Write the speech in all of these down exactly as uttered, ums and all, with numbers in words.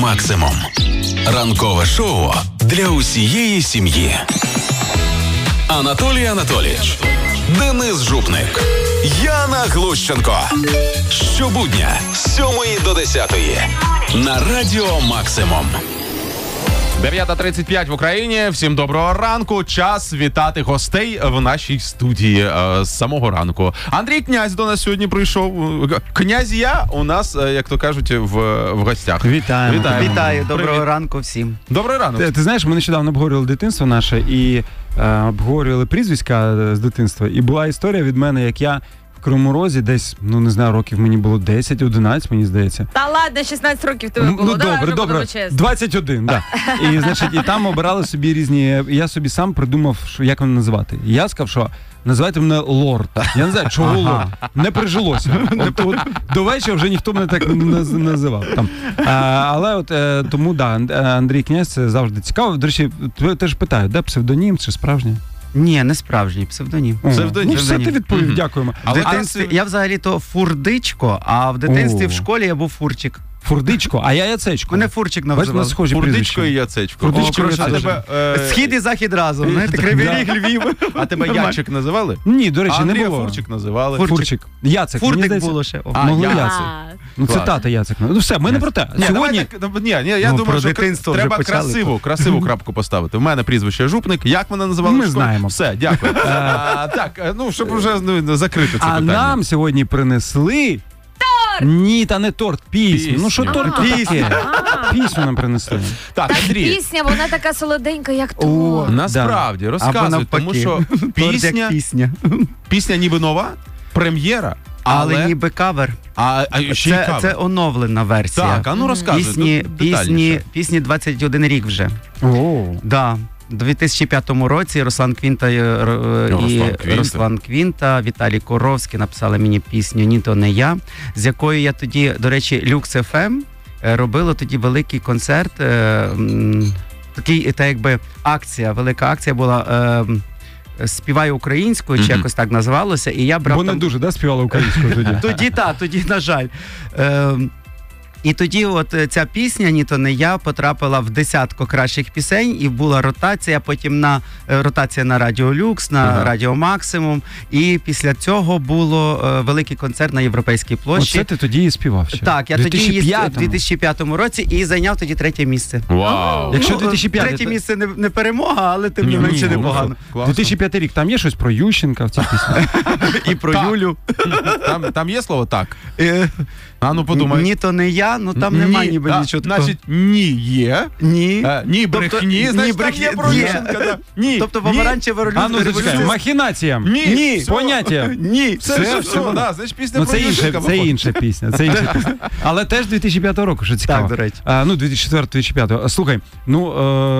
Максимум. Ранкове шоу для усієї сім'ї. Анатолій Анатолійович, Денис Жупник, Яна Глущенко. Щобудня з сьомої до десятої на Радіо Максимум. дев'ята тридцять п'ять в Україні. Всім доброго ранку. Час вітати гостей в нашій студії е, з самого ранку. Андрій Князь до нас сьогодні прийшов. Князь я у нас, е, як то кажуть, в, в гостях. Вітаємо. Вітаємо. Вітаю. Доброго Привіт. ранку всім. Добрий ранок. Ти, ти знаєш, ми нещодавно обговорювали дитинство наше і е, обговорювали прізвиська з дитинства. І була історія від мене, як я в Кривому Розі десь, ну не знаю, років мені було десять одинадцять, мені здається. Та ладно, шістнадцять років тебе було. Ну, Давай добре, вже добре. будемо чесно. двадцять один, так. Да. І, значить, і там обирали собі різні, я собі сам придумав, що, як мене називати. І я сказав, що називайте мене Лорд. Я не знаю, чого Лорд. Не прижилося. От, от, до вечора вже ніхто мене так не називав. Там. А, але от е, тому, да, Андрій Князь, це завжди цікаво. До речі, тебе теж питають, де псевдонім чи справжнє? Ні, не справжній, псевдонім. Псевдонім. Ну, все, ти відповів, Мгм. дякуємо. В дитинстві, я взагалі-то Фурдичко, а в дитинстві О. в школі я був Фурчик. Фурдичко, а я Яцечко. Мене Фурчик Бачиш, у нас називали. схожі Фурдичко прізвища. і Яцечко. Фурдичко О, і а Яцечко. тебе, е, Схід і захід разом, знаєте, Кривий Да. Ріг, Львів. а тебе Нормально. Ячик називали? Ні, до речі, А не Андрія було. Фурчик називали. Фур- Фурчик. Яцек. мені Фуртик здається, було ще. О. А, могли я- Яцек. Ну, це Клас. тата Яцек. Ну все, ми не про те. Ні, Сьогодні... давай так, ні, ні, я Ну, думаю, про що дитинство вже треба почали красиву, красиву крапку поставити. В мене прізвище Жупник. Як мене називали? Ми в школі? знаємо. Все, дякую. А, так, ну, щоб вже ну, закрити це А питання. нам сьогодні принесли... Торт! Ні, та не торт, пісню. Пісню. Ну що торт то Пісню. таке? Пісню нам принесли. Так, Так, Андрій, пісня, вона така солоденька, як О, то. насправді, Або розказуй, навпаки. тому що Торт як пісня, пісня. пісня ніби нова, прем'єра, Але, але... ніби кавер. А, а ще й Це, кавер. це оновлена версія. Так, а ну розказуй, Пісні, тут пісні, детальніше. пісні двадцять один рік вже. О, Да. У дві тисячі п'ятому році Руслан Квінта і, е, Руслан і Квінта. Руслан Квінта, Віталій Коровський написали мені пісню «Ні, то не я», з якою я тоді, до речі, Люкс еф ем робило тоді великий концерт, е, м, такий, та якби акція, велика акція була е, «Співаю українською», чи Мгм. якось так називалося, і я брав бо не там... дуже, да, співала українською тоді? Тоді так, тоді, на жаль. Е, і тоді от е, ця пісня «Ні, то не я» потрапила в десятку кращих пісень, і була ротація, потім на е, ротація на Радіо Люкс, на Ага. Радіо Максимум, і після цього було е, великий концерт на Європейській площі. Оце ти тоді і співав ще. Так, я В тоді їздив в дві тисячі п'ятому. дві тисячі п'ятому році і зайняв тоді третє місце. Вау. Якщо Ну, дві тисячі п'ятий, третє то- місце не, не перемога, але тим не Ні, менше ні, непогано. Класно. дві тисячі п'ятий рік, там є щось про Ющенка в цій пісні? І про Так. Юлю. Там, там є слово «так»? Е, А ну подумай. Ні, то не я, ну там немає ніби а, нічого такого. Значить, ні є. Ні. Е, ні Тобто, брехні, ні значить, брехні, там є про є. Ющенка, да. Ні, Тобто ні. помаранчева А ну, зачекай, революція. махінація. Ні, Ні, все. поняття. Ні, Це, Це все, все, все, да. да, значить, пісня Ну про це інша, Ющенка це виходить. інша пісня, це інша пісня. Але теж дві тисячі п'ятого року, що цікаво. Так, до речі. А, ну, дві тисячі четвертого - дві тисячі п'ятого. Слухай, ну,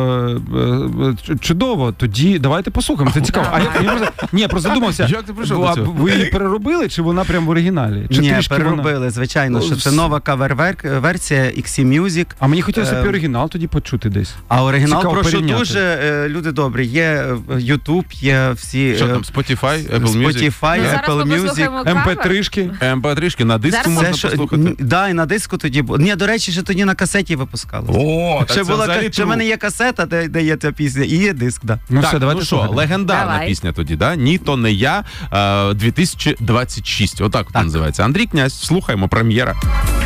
е, е, чудово, тоді давайте послухаємо, це цікаво. А я, я просто, ні, просто задумався, Як ти прийшов ви, до цього? ви її переробили, чи вона прямо в оригіналі? Чи Ні, трішки переробили, вона... звичайно, що це Вс- нова кавер-версія ікс сі Music. А мені хотілося б Ем. оригінал тоді почути десь. А оригінал, Цікаво прошу порівняти. дуже, е, люди добрі, є YouTube, є всі... Що е, там, Spotify, Apple Music? Spotify, Ну, зараз Apple ми Music. послухаємо ем пе кавер. три-шки. ем пе три-шки на диску Зараз можна Це що, послухати. н- да, і на диску тоді було. Ні, до речі, ще тоді на касеті випускали. О, Ще була, ка- ще в мене є касета, де, де є ця пісня, і є диск, да. Ну так, все, давайте ну що, слухати. легендарна Давай. пісня тоді, да? «Ні, то не я», е, дві тисячі двадцять шість. Отак Так. називається. Андрій Князь, слухаємо, прем'єра.